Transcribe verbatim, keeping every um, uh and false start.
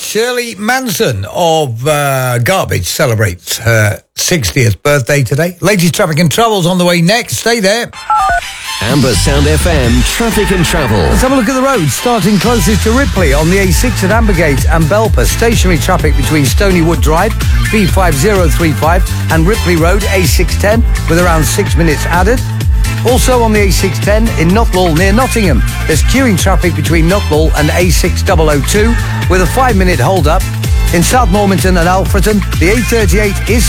Shirley Manson of uh, Garbage celebrates her sixtieth birthday today. Latest traffic and travels on the way next. Stay there. Amber Sound F M, traffic and travel. Let's have a look at the roads. Starting closest to Ripley on the A six at Ambergate and Belper. Stationary traffic between Stonywood Drive, B five zero three five, and Ripley Road, A six ten, with around six minutes added. Also on the A six ten in Nuttall near Nottingham, there's queuing traffic between Nuttall and A six double oh two with a five-minute hold-up. In South Mormonton and Alfreton, the A thirty-eight is